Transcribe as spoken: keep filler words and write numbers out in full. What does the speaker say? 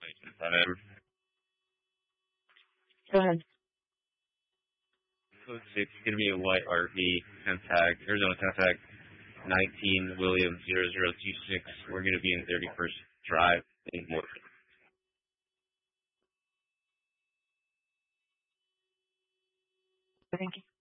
in front of him. Go ahead. So it's going to be a white R V, Tag, Arizona Tag, nineteen Williams zero zero two six. We're going to be in thirty-first Drive in Morgan. Thank you.